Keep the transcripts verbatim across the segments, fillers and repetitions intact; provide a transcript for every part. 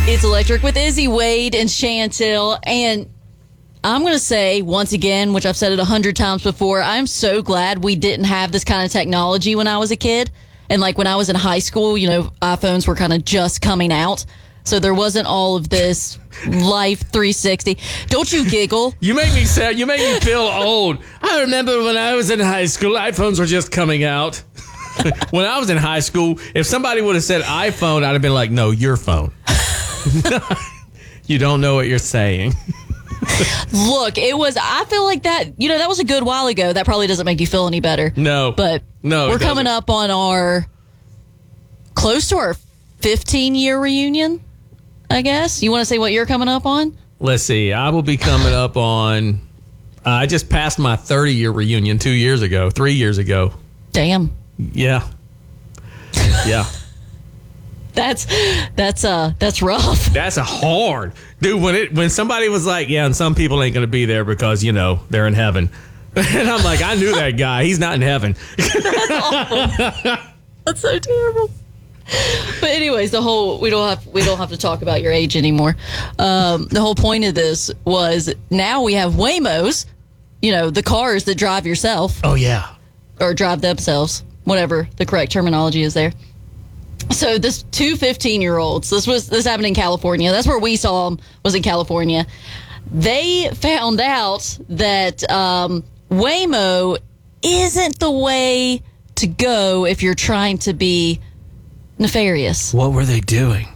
It's Electric with Izzy, Wade, and Chantel. And I'm going to say once again, which I've said it a hundred times before, I'm so glad we didn't have this kind of technology when I was a kid. And like when I was in high school, you know, iPhones were kind of just coming out. So there wasn't all of this Life three sixty. Don't you giggle? You make me sad. You make me feel old. I remember when I was in high school, iPhones were just coming out. When I was in high school, if somebody would have said iPhone, I'd have been like, no, your phone. You don't know what you're saying. Look, it was, I feel like that, you know, that was a good while ago. That probably doesn't make you feel any better. No. But no, we're coming up on our, close to our fifteen-year reunion, I guess. You want to say what you're coming up on? Let's see. I will be coming up on, uh, I just passed my thirty-year reunion two years ago, three years ago. Damn. Yeah. Yeah. That's that's uh that's rough. That's a hard, dude. When it when somebody was like, yeah, and some people ain't gonna be there because you know they're in heaven, and I'm like, I knew that guy. He's not in heaven. That's awful. That's so terrible. But anyways, the whole we don't have we don't have to talk about your age anymore. Um, the whole point of this was now we have Waymos, you know, the cars that drive yourself. Oh yeah, or drive themselves, whatever the correct terminology is there. So this two fifteen-year-olds, this was this happened in California. That's where we saw them, was in California. They found out that um, Waymo isn't the way to go if you're trying to be nefarious. What were they doing?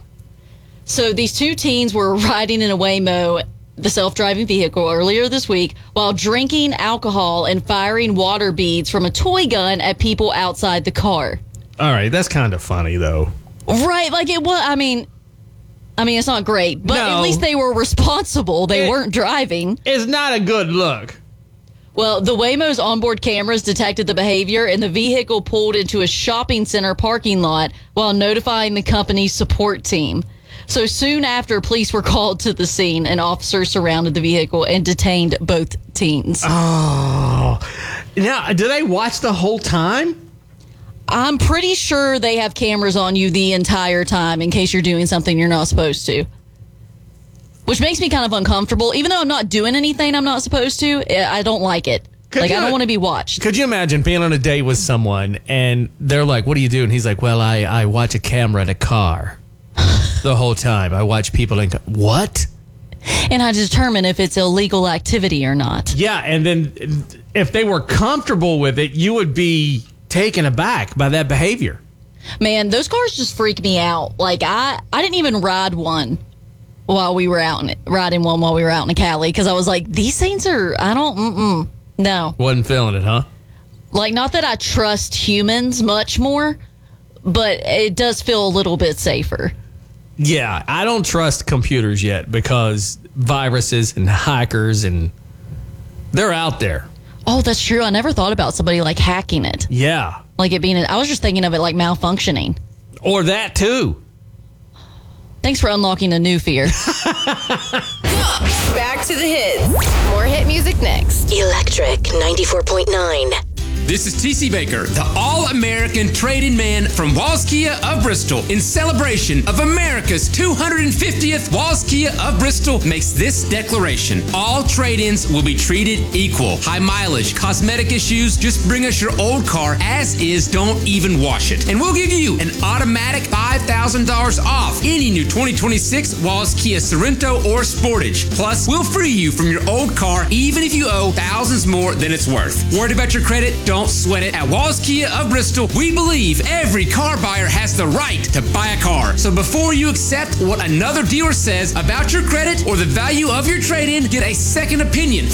So these two teens were riding in a Waymo, the self-driving vehicle, earlier this week while drinking alcohol and firing water beads from a toy gun at people outside the car. All right, that's kind of funny, though. Right, like it was, I mean, I mean, it's not great, but No. at least they were responsible. They It- weren't driving. It's not a good look. Well, the Waymo's onboard cameras detected the behavior, and the vehicle pulled into a shopping center parking lot while notifying the company's support team. So soon after, police were called to the scene, and officers surrounded the vehicle and detained both teens. Oh. Now, do they watch the whole time? I'm pretty sure they have cameras on you the entire time in case you're doing something you're not supposed to. Which makes me kind of uncomfortable. Even though I'm not doing anything I'm not supposed to, I don't like it. Could like, you- I don't want to be watched. Could you imagine being on a date with someone and they're like, what do you do? And he's like, well, I, I watch a camera in a car the whole time. I watch people in... Ca- what? And I determine if it's illegal activity or not. Yeah, and then if they were comfortable with it, you would be taken aback by that behavior. Man, those cars just freak me out. Like, I, I didn't even ride one while we were out in, riding one while we were out in Cali because I was like, these things are, I don't, mm-mm, no. Wasn't feeling it, huh? Like, not that I trust humans much more, but it does feel a little bit safer. Yeah, I don't trust computers yet because viruses and hackers and they're out there. Oh, that's true. I never thought about somebody like hacking it. Yeah. Like it being, I was just thinking of it like malfunctioning. Or that too. Thanks for unlocking a new fear. Back to the hits. More hit music next. Electric ninety-four point nine. This is T C Baker, the all-American trade-in man from Walls Kia of Bristol. In celebration of America's two hundred fiftieth, Walls Kia of Bristol makes this declaration. All trade-ins will be treated equal. High mileage, cosmetic issues, just bring us your old car as is, don't even wash it. And we'll give you an automatic five thousand dollars off any new twenty twenty-six Walls Kia Sorento or Sportage. Plus, we'll free you from your old car even if you owe thousands more than it's worth. Worried about your credit? Don't sweat it. At Walls Kia of Bristol, we believe every car buyer has the right to buy a car. So before you accept what another dealer says about your credit or the value of your trade-in, get a second opinion